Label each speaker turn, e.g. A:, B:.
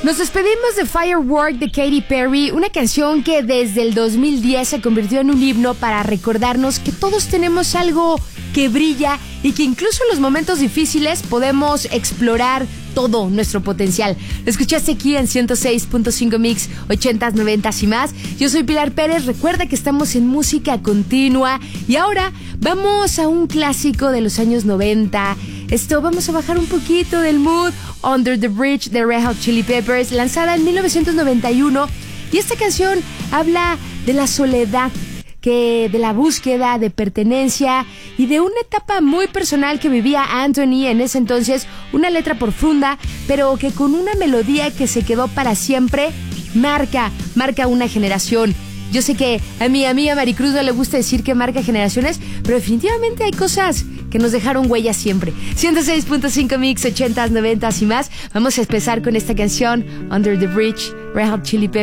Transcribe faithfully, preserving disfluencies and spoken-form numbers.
A: Nos despedimos de Firework de Katy Perry, una canción que desde el dos mil diez se convirtió en un himno para recordarnos que todos tenemos algo que brilla y que incluso en los momentos difíciles podemos explorar todo nuestro potencial. Lo escuchaste aquí en ciento seis punto cinco Mix, ochentas, noventas y más. Yo soy Pilar Pérez, recuerda que estamos en música continua y ahora vamos a un clásico de los años noventa. Esto, vamos a bajar un poquito del mood. Under the Bridge de Red Hot Chili Peppers, lanzada en mil novecientos noventa y uno. Y esta canción habla de la soledad, que de la búsqueda de pertenencia y de una etapa muy personal que vivía Anthony en ese entonces. Una letra profunda, pero que con una melodía que se quedó para siempre, marca, marca una generación. Yo sé que a mi amiga Maricruz no le gusta decir que marca generaciones, pero definitivamente hay cosas que nos dejaron huellas siempre. ciento seis punto cinco Mix, ochentas, noventas y más. Vamos a empezar con esta canción, Under the Bridge, Red Hot Chili Peppers.